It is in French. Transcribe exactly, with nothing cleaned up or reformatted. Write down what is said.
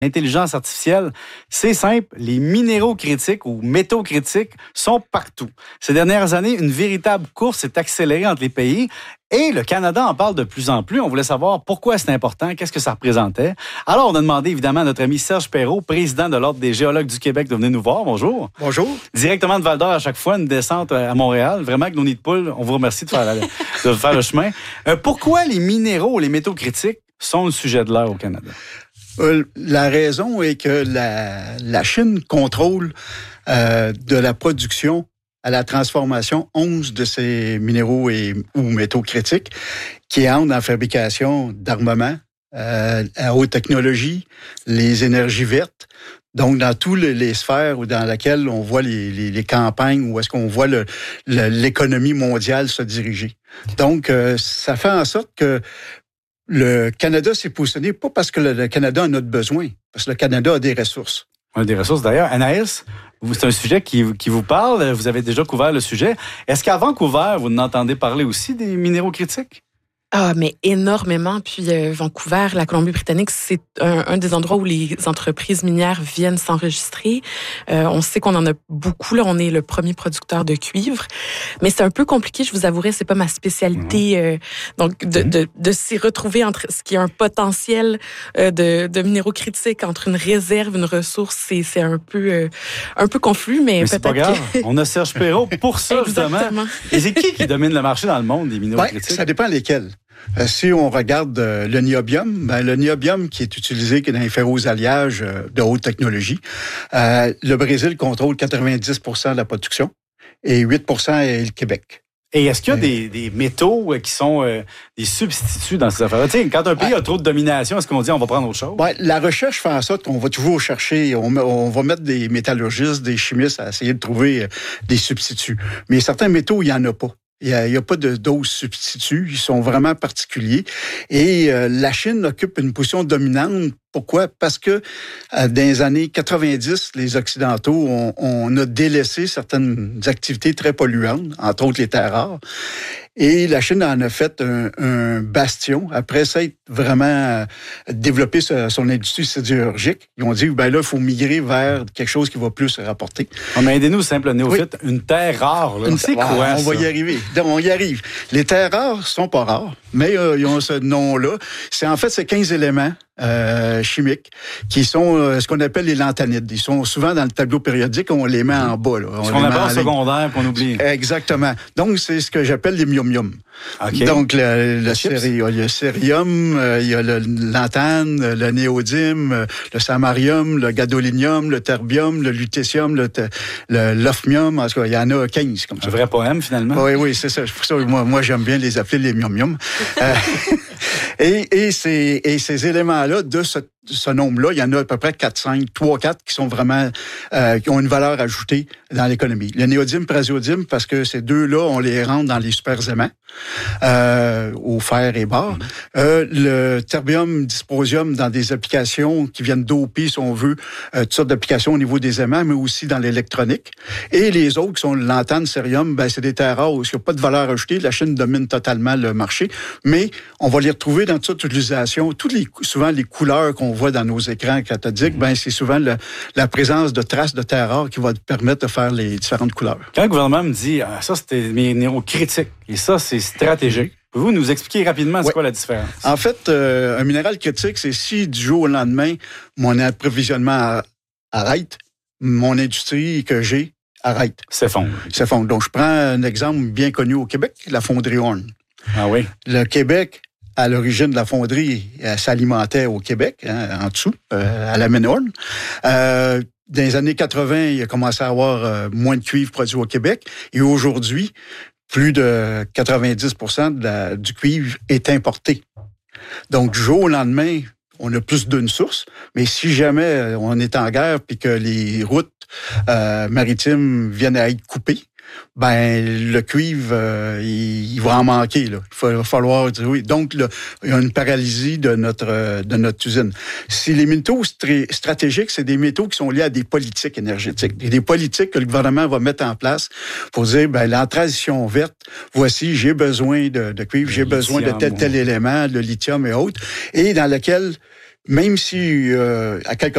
L'intelligence artificielle, c'est simple, les minéraux critiques ou métaux critiques sont partout. Ces dernières années, une véritable course s'est accélérée entre les pays et le Canada en parle de plus en plus. On voulait savoir pourquoi c'est important, qu'est-ce que ça représentait. Alors, on a demandé évidemment à notre ami Serge Perrault, président de l'Ordre des géologues du Québec, de venir nous voir. Bonjour. Bonjour. Directement de Val-d'Or à chaque fois, une descente à Montréal. Vraiment, avec nos nids de poules, on vous remercie de faire, la, de faire le chemin. Euh, pourquoi les minéraux, les métaux critiques sont le sujet de l'heure au Canada? Euh, la raison est que la, la Chine contrôle euh, de la production à la transformation onze de ces minéraux et, ou métaux critiques qui entrent dans la fabrication d'armements euh, à haute technologie, les énergies vertes. Donc, dans toutes les, les sphères où dans lesquelles on voit les, les, les campagnes, où est-ce qu'on voit le, le, l'économie mondiale se diriger. Donc, euh, ça fait en sorte que le Canada s'est positionné, pas parce que le, le Canada en a besoin, parce que le Canada a des ressources. On a des ressources. D'ailleurs, Anaïs, c'est un sujet qui, qui vous parle. Vous avez déjà couvert le sujet. Est-ce qu'à Vancouver, vous n'entendez parler aussi des minéraux critiques? Ah, mais énormément. Puis euh, Vancouver, la Colombie-Britannique, c'est un, un des endroits où les entreprises minières viennent s'enregistrer. Euh, on sait qu'on en a beaucoup. Là, on est le premier producteur de cuivre, mais c'est un peu compliqué. Je vous avouerai, c'est pas ma spécialité. Euh, donc, de, de, de s'y retrouver entre ce qui est un potentiel euh, de, de minéraux critiques entre une réserve, une ressource, c'est, c'est un peu, euh, un peu confus, mais, mais peut-être c'est pas grave. Que... On a Serge Perrault pour ça justement. Et c'est qui qui domine le marché dans le monde des minéraux ouais, critiques? Ça dépend lesquels. Euh, si on regarde euh, le niobium, ben, le niobium qui est utilisé dans les ferroalliages euh, de haute technologie, euh, le Brésil contrôle quatre-vingt-dix pour cent de la production et huit pour cent est le Québec. Et est-ce qu'il y a des, des métaux qui sont euh, des substituts dans ces affaires-là? T'sais, quand un pays ouais. a trop de domination, est-ce qu'on dit on va prendre autre chose? Ouais, la recherche fait en sorte qu'on va toujours chercher, on, on va mettre des métallurgistes, des chimistes à essayer de trouver des substituts. Mais certains métaux, il n'y en a pas. Il n'y a, a pas de dose substitut. Ils sont vraiment particuliers. Et euh, la Chine occupe une position dominante. Pourquoi? Parce que euh, dans les années quatre-vingt-dix, les Occidentaux, on, on a délaissé certaines activités très polluantes, entre autres les terres rares. Et la Chine en a fait un, un bastion. Après ça, être vraiment développé son industrie sidérurgique, ils ont dit, ben là, il faut migrer vers quelque chose qui va plus rapporter. Oh, mais aidez-nous, simple néophyte, oui. Une terre rare, là. Une, c'est quoi, ouais, ça? On va y arriver. Donc, on y arrive. Les terres rares sont pas rares, mais euh, ils ont ce nom-là. C'est en fait, c'est quinze éléments Euh, chimiques, qui sont euh, ce qu'on appelle les lanthanides. Ils sont souvent dans le tableau périodique, on les met en bas. Là. On ce qu'on appelle en secondaire, qu'on oublie. Exactement. Donc, c'est ce que j'appelle les myomium. Okay. Donc, le, le, céri, il y a le cérium, euh, il y a le lanthane, le néodyme, le samarium, le gadolinium, le terbium, le lutécium, le, le l'ophmium. En tout cas, il y en a quinze comme ça. Un vrai poème, finalement. Oui, oui, c'est ça. Pour ça, moi, moi j'aime bien les appeler les myomium. euh, et, et, ces, et ces éléments-là, de ce, ce nombre-là, il y en a à peu près quatre, cinq, trois, quatre qui sont vraiment, euh, qui ont une valeur ajoutée dans l'économie. Le néodyme, praséodyme, parce que ces deux-là, on les rentre dans les super aimants, euh, au fer et bar. Mm-hmm. Euh, le terbium, dysprosium, dans des applications qui viennent doper, si on veut, euh, toutes sortes d'applications au niveau des aimants, mais aussi dans l'électronique. Et les autres, qui sont le lanthane, cérium, ben, c'est des terres rares où il n'y a pas de valeur ajoutée. La Chine domine totalement le marché, mais on va les retrouver dans toute utilisation. Toutes les, souvent, les couleurs qu'on voit dans nos écrans cathodiques, ben, c'est souvent le, la présence de traces de terres rares qui va permettre de faire les différentes couleurs. Quand le gouvernement me dit, ah, ça, c'était des minéraux critiques, et ça, c'est stratégique, pouvez-vous nous expliquer rapidement c'est ouais. quoi la différence? En fait, euh, un minéral critique, c'est si du jour au lendemain, mon approvisionnement arrête, mon industrie que j'ai arrête. S'effondre. S'effondre. Donc, je prends un exemple bien connu au Québec, la fonderie Horn. Ah oui? Le Québec, à l'origine de la fonderie, elle s'alimentait au Québec, hein, en dessous, euh, à la mine Horn. Euh, dans les années quatre-vingt, il a commencé à avoir euh, moins de cuivre produit au Québec. Et aujourd'hui, plus de quatre-vingt-dix pour cent de la, du cuivre est importé. Donc, du jour au lendemain, on a plus d'une source. Mais si jamais on est en guerre puis que les routes euh, maritimes viennent à être coupées, ben le cuivre, euh, il, il va en manquer. Là. Il va falloir dire oui. Donc, là, il y a une paralysie de notre de notre usine. Si les métaux str- stratégiques, c'est des métaux qui sont liés à des politiques énergétiques, et des politiques que le gouvernement va mettre en place pour dire, ben la transition verte, voici, j'ai besoin de, de cuivre, j'ai le besoin lithium, de tel tel ouais. élément, le lithium et autres, et dans lequel même si, euh, à quelque